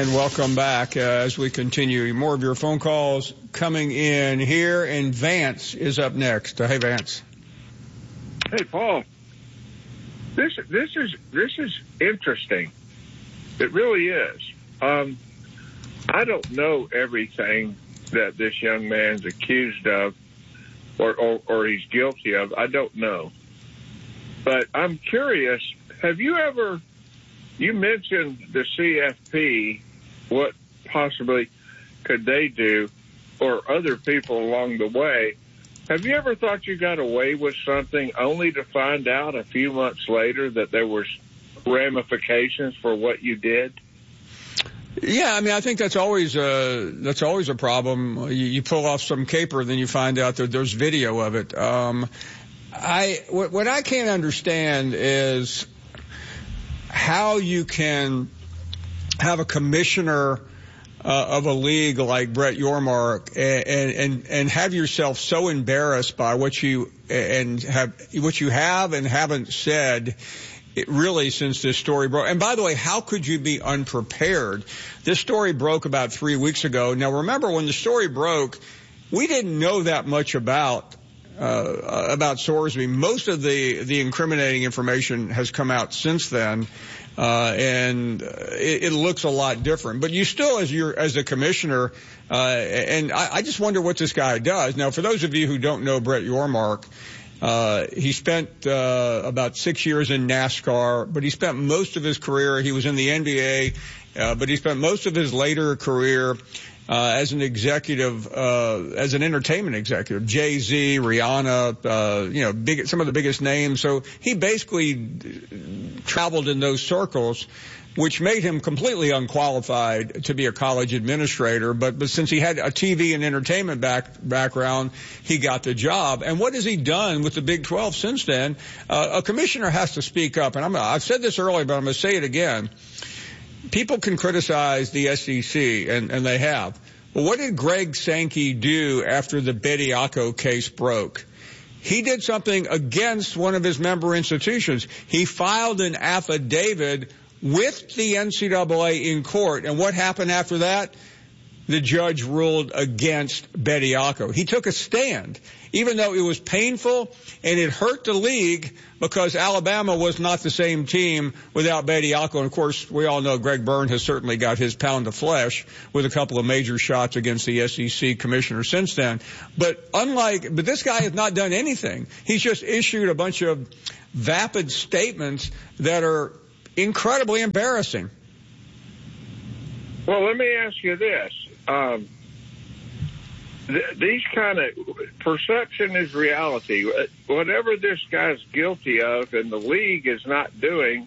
And welcome back as we continue. More of your phone calls coming in here, and Vance is up next. Hey, Vance. Hey, Paul. This is interesting. It really is. I don't know everything that this young man's accused of or he's guilty of. I don't know. But I'm curious, have you ever, you mentioned the CFP, what possibly could they do, or other people along the way. Have you ever thought you got away with something only to find out a few months later that there were ramifications for what you did? Yeah, I mean, I think that's always a problem. You pull off some caper, then you find out that there's video of it. What I can't understand is how you can have a commissioner of a league like Brett Yormark and have yourself so embarrassed by what you have and haven't said really since this story broke. And by the way, how could you be unprepared? This story broke about 3 weeks ago. Now remember, when the story broke, we didn't know that much about Sorsby. Most of the incriminating information has come out since then, and it looks a lot different. But you still, as a commissioner, and I just wonder what this guy does. Now, for those of you who don't know Brett Yormark, he spent about 6 years in NASCAR, but he spent most of his career, he was in the NBA, but he spent most of his later career as an executive, as an entertainment executive, Jay-Z, Rihanna, some of the biggest names. So he basically traveled in those circles, which made him completely unqualified to be a college administrator. But since he had a TV and entertainment background, he got the job. And what has he done with the Big 12 since then? A commissioner has to speak up. And I've said this earlier, but I'm going to say it again. People can criticize the SEC, and they have. But what did Greg Sankey do after the Bediako case broke? He did something against one of his member institutions. He filed an affidavit with the NCAA in court. And what happened after that? The judge ruled against Bediako. He took a stand, even though it was painful and it hurt the league because Alabama was not the same team without Bediako. And, of course, we all know Greg Byrne has certainly got his pound of flesh with a couple of major shots against the SEC commissioner since then. But this guy has not done anything. He's just issued a bunch of vapid statements that are incredibly embarrassing. Well, let me ask you this. These kind of perception is reality. Whatever this guy's guilty of and the league is not doing,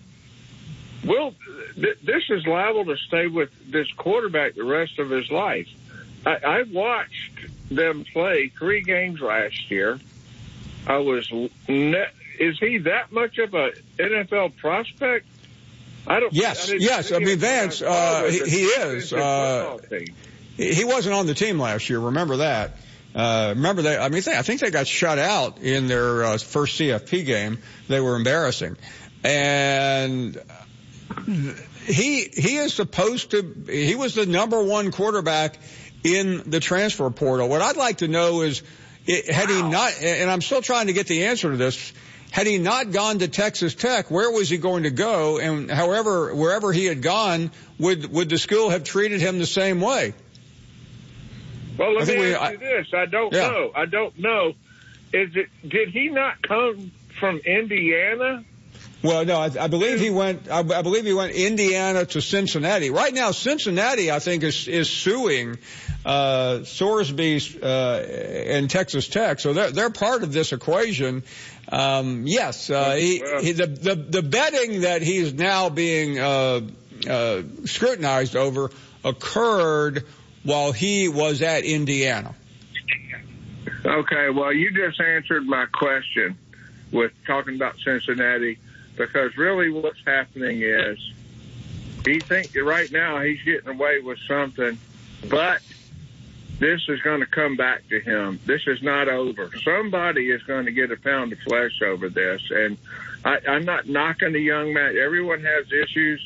this is liable to stay with this quarterback the rest of his life. I watched them play 3 games last year. Is he that much of an NFL prospect? Yes. I mean, Vance, he is. He wasn't on the team last year. Remember that. Remember that. I mean, I think they got shut out in their first CFP game. They were embarrassing. And he is supposed to, he was the number 1 quarterback in the transfer portal. What I'd like to know is, had he not, and I'm still trying to get the answer to this, had he not gone to Texas Tech, where was he going to go? And wherever he had gone, would the school have treated him the same way? Well, let me ask you this. I don't know. Did he not come from Indiana? Well, no, I believe he went Indiana to Cincinnati. Right now, Cincinnati, I think, is suing Sorsby and Texas Tech. So they're part of this equation. Yes, the betting that he's now being scrutinized over occurred while he was at Indiana. Okay, well, you just answered my question with talking about Cincinnati, because really what's happening is he thinks right now he's getting away with something, but this is going to come back to him. This is not over. Somebody is going to get a pound of flesh over this, and I'm not knocking the young man. Everyone has issues,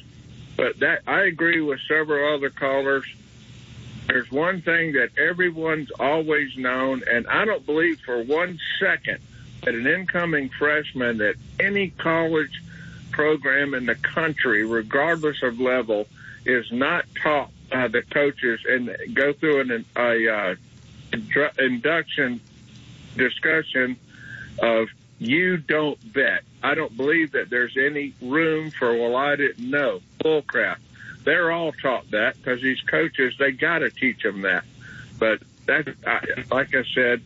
But that I agree with several other callers. There's one thing that everyone's always known, and I don't believe for 1 second that an incoming freshman at any college program in the country, regardless of level, is not taught by the coaches and go through an induction discussion of you don't bet. I don't believe that there's any room for, well, I didn't know. Bull crap. They're all taught that because these coaches, they got to teach them that. But like I said,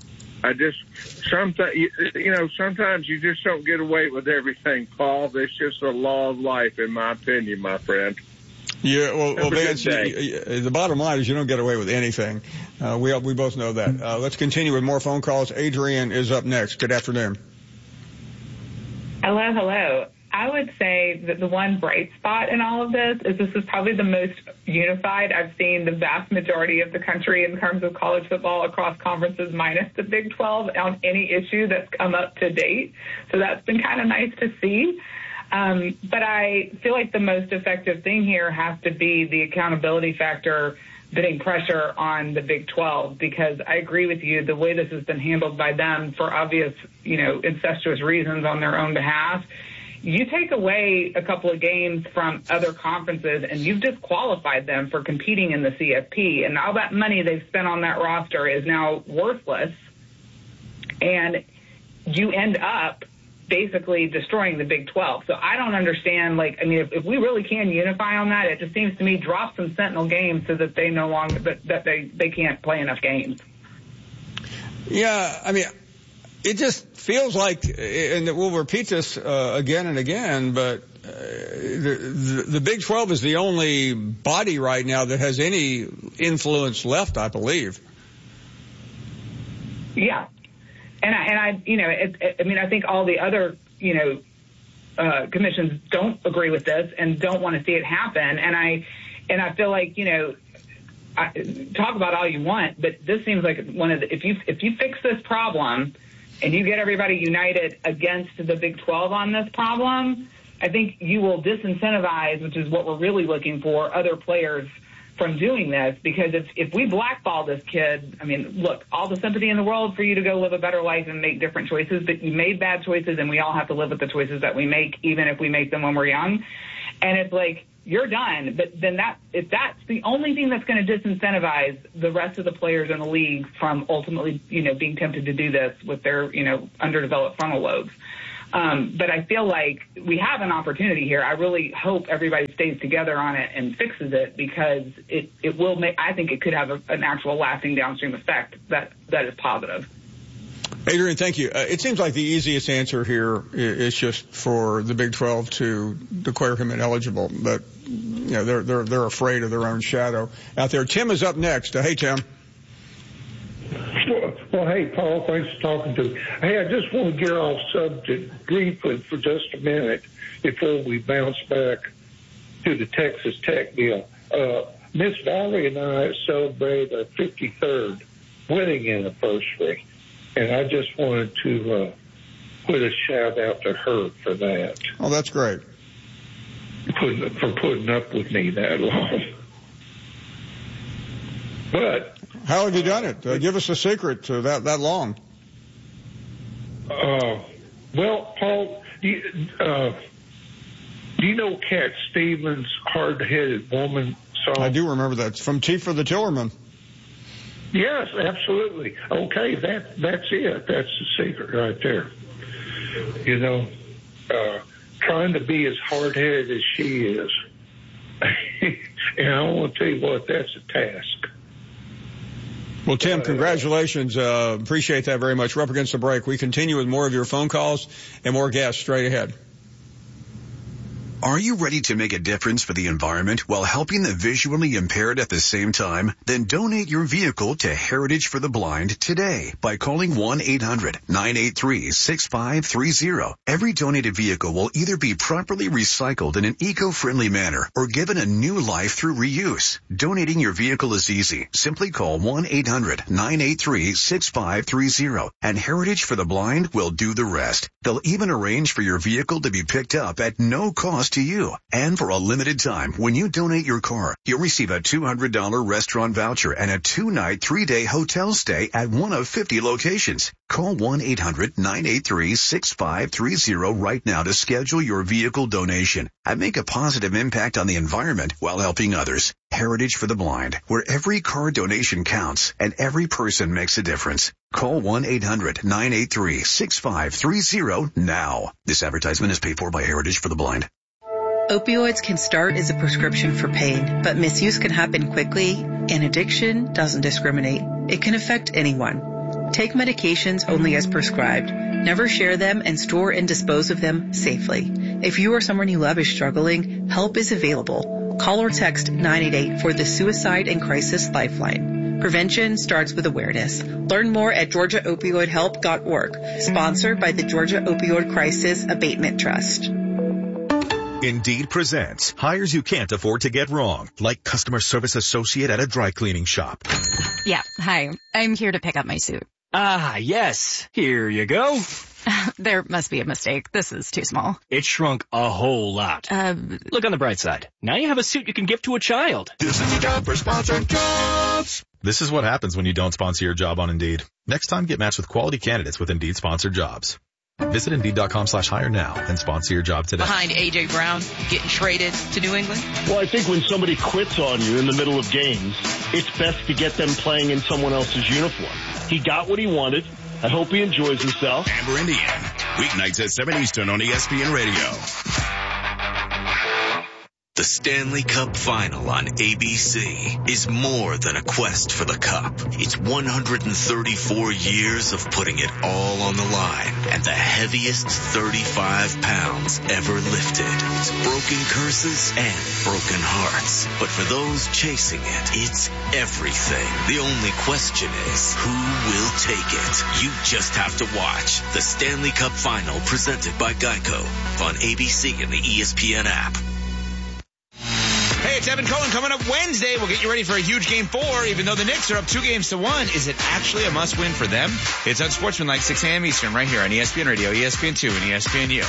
sometimes you just don't get away with everything, Paul. It's just the law of life, in my opinion, my friend. Yeah, well, Vance, the bottom line is you don't get away with anything. We both know that. Let's continue with more phone calls. Adrian is up next. Good afternoon. Hello. I would say that the one bright spot in all of this is probably the most unified I've seen the vast majority of the country in terms of college football across conferences minus the Big 12 on any issue that's come up to date. So that's been kind of nice to see. But I feel like the most effective thing here has to be the accountability factor putting pressure on the Big 12, because I agree with you, the way this has been handled by them for obvious, incestuous reasons on their own behalf. You take away a couple of games from other conferences and you've disqualified them for competing in the CFP, and all that money they've spent on that roster is now worthless, and you end up basically destroying the Big 12. So I don't understand, if we really can unify on that, it just seems to me drop some Sentinel games so that they no longer, that they can't play enough games. Yeah, it just feels like, and we'll repeat this again and again, but the Big 12 is the only body right now that has any influence left, I believe. Yeah. And I think all the other, commissions don't agree with this and don't want to see it happen. And I feel like, talk about all you want, but this seems like if you fix this problem and you get everybody united against the Big 12 on this problem, I think you will disincentivize, which is what we're really looking for, other players from doing this. Because if we blackball this kid, look, all the sympathy in the world for you to go live a better life and make different choices, but you made bad choices and we all have to live with the choices that we make, even if we make them when we're young. And it's like, you're done. But then if that's the only thing that's going to disincentivize the rest of the players in the league from ultimately, being tempted to do this with their, underdeveloped frontal lobes. But I feel like we have an opportunity here. I really hope everybody stays together on it and fixes it, because it will make, I think it could have an actual lasting downstream effect that is positive. Adrian, thank you. It seems like the easiest answer here is just for the Big 12 to declare him ineligible, but they're afraid of their own shadow out there. Tim is up next. Hey, Tim. Well, hey, Paul, thanks for talking to me. Hey, I just want to get off subject briefly for just a minute before we bounce back to the Texas Tech deal. Miss Valerie and I celebrated our 53rd wedding anniversary, and I just wanted to put a shout out to her for that. Oh, that's great. For putting up with me that long. But how have you done it? Give us a secret to that long. Well, Paul, do you know Cat Stevens' Hard-Headed Woman song? I do remember that. It's from T for the Tillerman. Yes, absolutely. Okay, that's it. That's the secret right there. Trying to be as hard-headed as she is. And I want to tell you what, that's a task. Well, Tim, congratulations. Appreciate that very much. We're up against the break. We continue with more of your phone calls and more guests straight ahead. Are you ready to make a difference for the environment while helping the visually impaired at the same time? Then donate your vehicle to Heritage for the Blind today by calling 1-800-983-6530. Every donated vehicle will either be properly recycled in an eco-friendly manner or given a new life through reuse. Donating your vehicle is easy. Simply call 1-800-983-6530 and Heritage for the Blind will do the rest. They'll even arrange for your vehicle to be picked up at no cost to you. And for a limited time, when you donate your car, you'll receive a $200 restaurant voucher and a 2-night, 3-day hotel stay at one of 50 locations. Call 1-800-983-6530 right now to schedule your vehicle donation and make a positive impact on the environment while helping others. Heritage for the Blind, where every car donation counts and every person makes a difference. Call 1-800-983-6530 now. This advertisement is paid for by Heritage for the Blind. Opioids can start as a prescription for pain, but misuse can happen quickly, and addiction doesn't discriminate. It can affect anyone. Take medications only as prescribed. Never share them and store and dispose of them safely. If you or someone you love is struggling, help is available. Call or text 988 for the Suicide and Crisis Lifeline. Prevention starts with awareness. Learn more at GeorgiaOpioidHelp.org. Sponsored by the Georgia Opioid Crisis Abatement Trust. Indeed presents hires you can't afford to get wrong, like customer service associate at a dry cleaning shop. Yeah, hi. I'm here to pick up my suit. Ah, yes. Here you go. There must be a mistake. This is too small. It shrunk a whole lot. Look on the bright side. Now you have a suit you can give to a child. This is a job for Sponsored Jobs. This is what happens when you don't sponsor your job on Indeed. Next time, get matched with quality candidates with Indeed Sponsored Jobs. Visit Indeed.com/hire now and sponsor your job today. Behind A.J. Brown getting traded to New England? Well, I think when somebody quits on you in the middle of games, it's best to get them playing in someone else's uniform. He got what he wanted. I hope he enjoys himself. Amber Indian, weeknights at 7 Eastern on ESPN Radio. The Stanley Cup Final on ABC is more than a quest for the cup. It's 134 years of putting it all on the line and the heaviest 35 pounds ever lifted. It's broken curses and broken hearts. But for those chasing it, it's everything. The only question is, who will take it? You just have to watch the Stanley Cup Final presented by Geico on ABC and the ESPN app. Hey, it's Evan Cohen coming up Wednesday. We'll get you ready for a huge Game 4. Even though the Knicks are up 2-1, is it actually a must-win for them? It's on Sportsmanlike, 6 a.m. Eastern, right here on ESPN Radio, ESPN2, and ESPNU.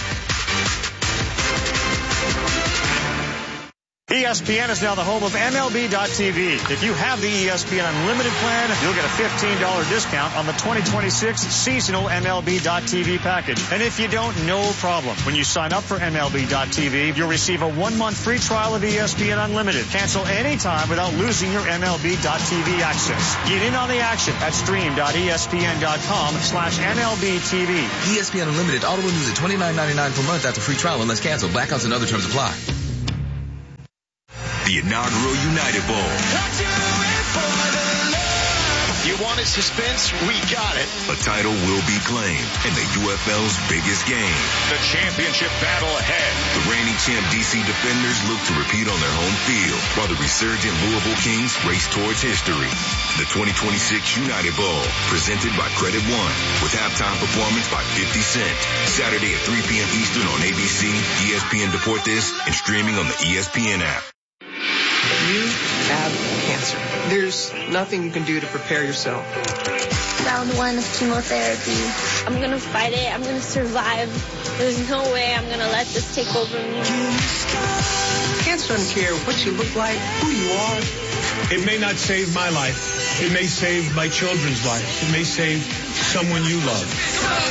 ESPN is now the home of MLB.tv. If you have the ESPN Unlimited plan, you'll get a $15 discount on the 2026 seasonal MLB.tv package. And if you don't, no problem. When you sign up for MLB.tv, you'll receive a 1-month free trial of ESPN Unlimited. Cancel anytime without losing your MLB.tv access. Get in on the action at stream.espn.com/MLBTV. ESPN Unlimited auto renews at $29.99 per month after free trial unless canceled. Blackouts and other terms apply. The inaugural United Bowl. You wanted suspense? We got it. A title will be claimed in the UFL's biggest game. The championship battle ahead. The reigning champ DC Defenders look to repeat on their home field, while the resurgent Louisville Kings race towards history. The 2026 United Bowl, presented by Credit One, with halftime performance by 50 Cent. Saturday at 3 p.m. Eastern on ABC, ESPN Deportes, and streaming on the ESPN app. You have cancer. There's nothing you can do to prepare yourself. Round 1 of chemotherapy. I'm going to fight it. I'm going to survive. There's no way I'm going to let this take over me. Cancer doesn't care what you look like, who you are. It may not save my life. It may save my children's lives. It may save someone you love.